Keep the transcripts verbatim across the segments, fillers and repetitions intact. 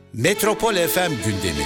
Metropol F M gündemi.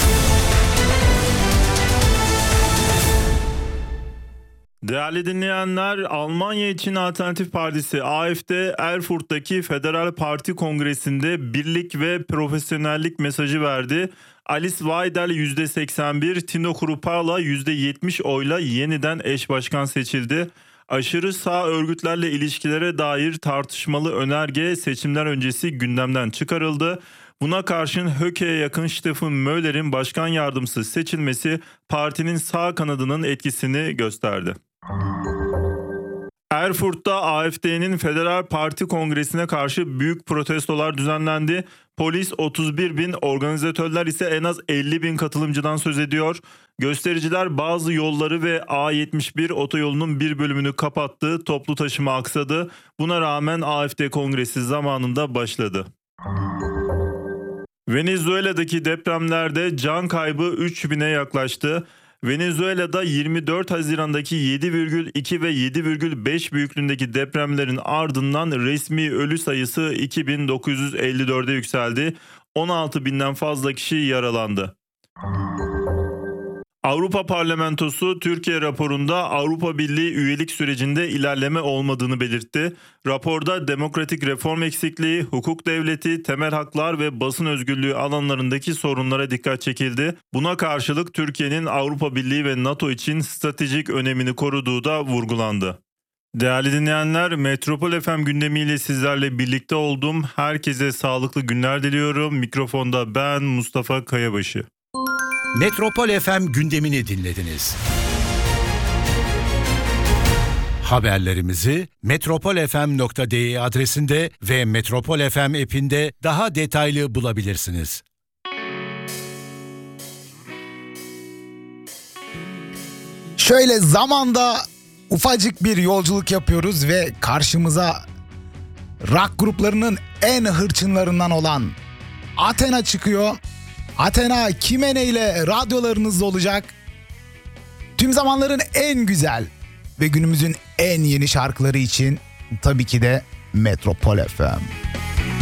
Değerli dinleyenler, Almanya için Alternatif Partisi A F D, Erfurt'taki Federal Parti Kongresi'nde birlik ve profesyonellik mesajı verdi. Alice Weidel yüzde seksen bir, Tino Kruppala yüzde yetmiş oyla yeniden eş başkan seçildi. Aşırı sağ örgütlerle ilişkilere dair tartışmalı önerge seçimler öncesi gündemden çıkarıldı. Buna karşın Höcke'ye yakın Stefan Möller'in başkan yardımcısı seçilmesi partinin sağ kanadının etkisini gösterdi. Erfurt'ta A F D'nin Federal Parti Kongresi'ne karşı büyük protestolar düzenlendi. Polis otuz bir bin, organizatörler ise en az elli bin katılımcıdan söz ediyor. Göstericiler bazı yolları ve A yetmiş bir otoyolunun bir bölümünü kapattı, toplu taşıma aksadı. Buna rağmen A F D Kongresi zamanında başladı. Venezuela'daki depremlerde can kaybı üç bine yaklaştı. Venezuela'da yirmi dört Haziran'daki yedi virgül iki ve yedi virgül beş büyüklüğündeki depremlerin ardından resmi ölü sayısı iki bin dokuz yüz elli dörde yükseldi. on altı binden fazla kişi yaralandı. Avrupa Parlamentosu Türkiye raporunda Avrupa Birliği üyelik sürecinde ilerleme olmadığını belirtti. Raporda demokratik reform eksikliği, hukuk devleti, temel haklar ve basın özgürlüğü alanlarındaki sorunlara dikkat çekildi. Buna karşılık Türkiye'nin Avrupa Birliği ve NATO için stratejik önemini koruduğu da vurgulandı. Değerli dinleyenler, Metropol F M gündemiyle sizlerle birlikte oldum. Herkese sağlıklı günler diliyorum. Mikrofonda ben Mustafa Kayabaşı. Metropol F M gündemini dinlediniz. Haberlerimizi metropol f m nokta d e adresinde ve Metropol F M app'inde daha detaylı bulabilirsiniz. Şöyle zamanda ufacık bir yolculuk yapıyoruz ve karşımıza rock gruplarının en hırçınlarından olan Athena çıkıyor. Athena Kimene ile radyolarınızda olacak. Tüm zamanların en güzel ve günümüzün en yeni şarkıları için tabii ki de Metropol F M.